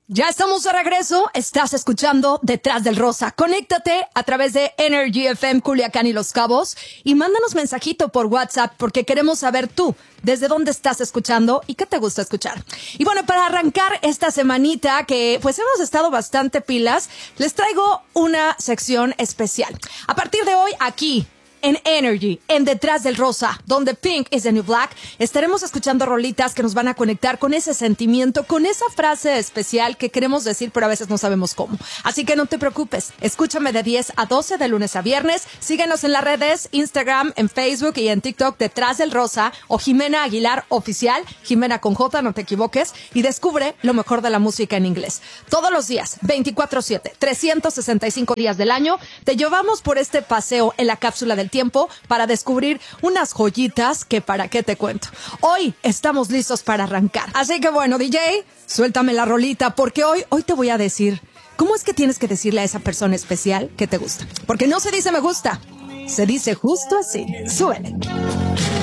Ya estamos de regreso, estás escuchando Detrás del Rosa. Conéctate a través de Energy FM Culiacán y Los Cabos y mándanos mensajito por WhatsApp porque queremos saber tú desde dónde estás escuchando y qué te gusta escuchar. Y bueno, para arrancar esta semanita que pues hemos estado bastante pilas, les traigo una sección especial. A partir de hoy aquí en Energy, en Detrás del Rosa, donde Pink is the New Black, estaremos escuchando rolitas que nos van a conectar con ese sentimiento, con esa frase especial que queremos decir, pero a veces no sabemos cómo. Así que no te preocupes, escúchame de 10 a 12 de lunes a viernes, síguenos en las redes, Instagram, en Facebook y en TikTok, Detrás del Rosa, o Jimena Aguilar Oficial, Jimena con J, no te equivoques, y descubre lo mejor de la música en inglés. Todos los días, 24/7, 365 días del año, te llevamos por este paseo en la cápsula del tiempo para descubrir unas joyitas que para qué te cuento. Hoy estamos listos para arrancar. Así que bueno, DJ, suéltame la rolita porque hoy te voy a decir cómo es que tienes que decirle a esa persona especial que te gusta. Porque no se dice me gusta, se dice justo así. Súbele.